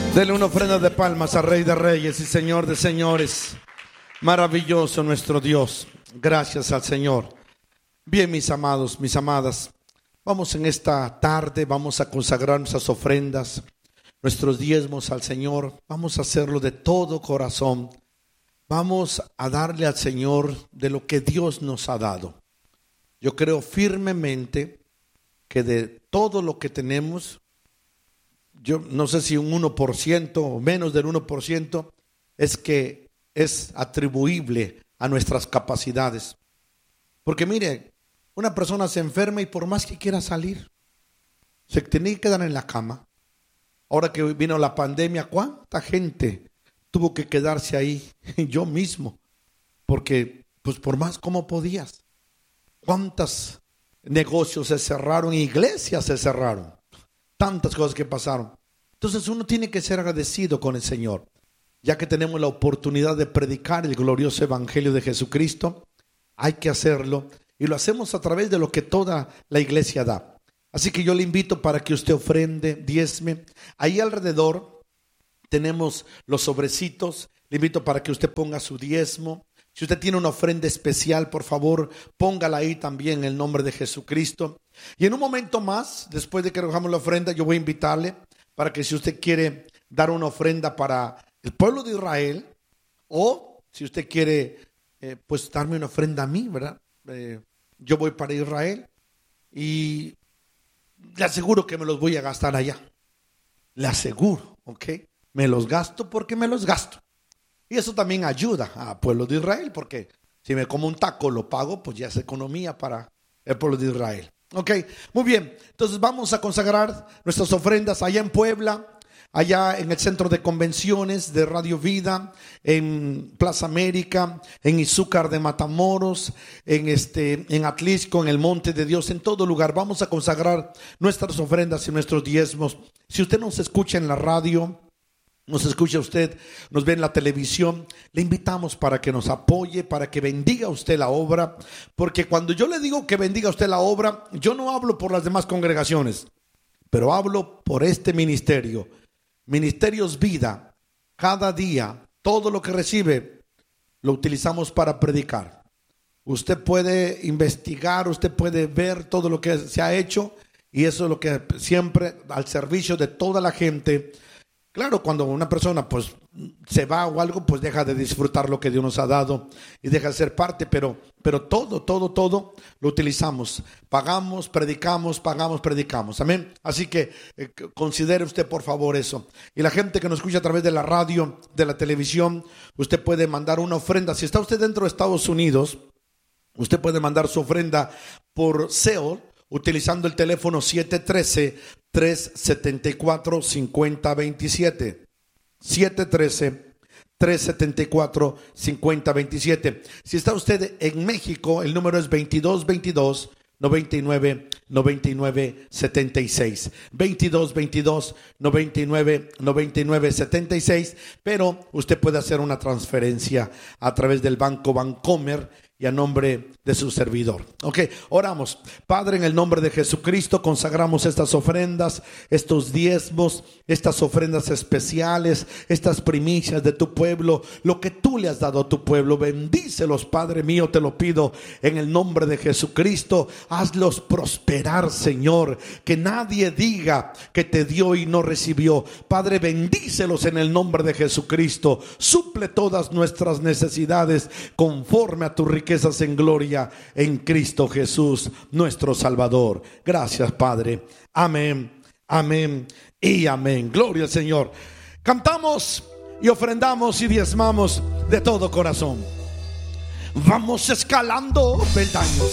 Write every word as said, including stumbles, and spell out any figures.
Denle una ofrenda de palmas al Rey de Reyes y Señor de Señores. Maravilloso nuestro Dios. Gracias al Señor. Bien, mis amados, mis amadas, vamos en esta tarde, vamos a consagrar nuestras ofrendas, nuestros diezmos al Señor. Vamos a hacerlo de todo corazón. Vamos a darle al Señor de lo que Dios nos ha dado. Yo creo firmemente que de todo lo que tenemos, yo no sé si un uno por ciento o menos del uno por ciento es que es atribuible a nuestras capacidades. Porque mire, una persona se enferma y por más que quiera salir, se tiene que quedar en la cama. Ahora que vino la pandemia, ¿cuánta gente tuvo que quedarse ahí? Yo mismo, porque pues por más como podías. ¿Cuántos negocios se cerraron? Iglesias se cerraron. Tantas cosas que pasaron. Entonces uno tiene que ser agradecido con el Señor, ya que tenemos la oportunidad de predicar el glorioso evangelio de Jesucristo. Hay que hacerlo y lo hacemos a través de lo que toda la iglesia da. Así que yo le invito para que usted ofrende, diezme. Ahí alrededor tenemos los sobrecitos. Le invito para que usted ponga su diezmo. Si usted tiene una ofrenda especial, por favor, póngala ahí también en el nombre de Jesucristo. Y en un momento más, después de que recojamos la ofrenda, yo voy a invitarle para que si usted quiere dar una ofrenda para el pueblo de Israel, o si usted quiere, eh, pues darme una ofrenda a mí, ¿verdad? Eh, yo voy para Israel y le aseguro que me los voy a gastar allá. Le aseguro, ¿ok? Me los gasto porque me los gasto. Y eso también ayuda al pueblo de Israel, porque si me como un taco, lo pago, pues ya es economía para el pueblo de Israel. Ok, muy bien. Entonces vamos a consagrar nuestras ofrendas allá en Puebla, allá en el centro de convenciones de Radio Vida, en Plaza América, en Izúcar de Matamoros, en este, en Atlisco, en el Monte de Dios, en todo lugar. Vamos a consagrar nuestras ofrendas y nuestros diezmos. Si usted nos escucha en la radio, nos escucha usted, nos ve en la televisión, le invitamos para que nos apoye, para que bendiga usted la obra, porque cuando yo le digo que bendiga usted la obra, yo no hablo por las demás congregaciones, pero hablo por este ministerio, Ministerios Vida. Cada día, todo lo que recibe, lo utilizamos para predicar. Usted puede investigar, usted puede ver todo lo que se ha hecho, y eso es lo que siempre al servicio de toda la gente. Claro, cuando una persona pues se va o algo, pues deja de disfrutar lo que Dios nos ha dado y deja de ser parte, pero, pero todo, todo, todo lo utilizamos. Pagamos, predicamos, pagamos, predicamos. Amén. Así que eh, considere usted por favor eso. Y la gente que nos escucha a través de la radio, de la televisión, usted puede mandar una ofrenda. Si está usted dentro de Estados Unidos, usted puede mandar su ofrenda por S E O utilizando el teléfono siete uno tres, tres siete cuatro, cinco cero dos siete. siete uno tres, tres siete cuatro, cinco cero dos siete. Si está usted en México, el número es veintidós veintidós, noventa y nueve, noventa y nueve, setenta y seis. veintidós veintidós, noventa y nueve, noventa y nueve, setenta y seis. Pero usted puede hacer una transferencia a través del Banco Bancomer y a nombre de su servidor. Ok, oramos. Padre, en el nombre de Jesucristo consagramos estas ofrendas, estos diezmos, estas ofrendas especiales, estas primicias de tu pueblo, lo que tú le has dado a tu pueblo. Bendícelos, Padre mío, te lo pido en el nombre de Jesucristo. Hazlos prosperar, Señor, que nadie diga que te dio y no recibió. Padre, bendícelos en el nombre de Jesucristo. Suple todas nuestras necesidades conforme a tu riqueza en gloria en Cristo Jesús, nuestro Salvador. Gracias, Padre. Amén, amén y amén. Gloria al Señor. Cantamos y ofrendamos y diezmamos de todo corazón. Vamos escalando peldaños.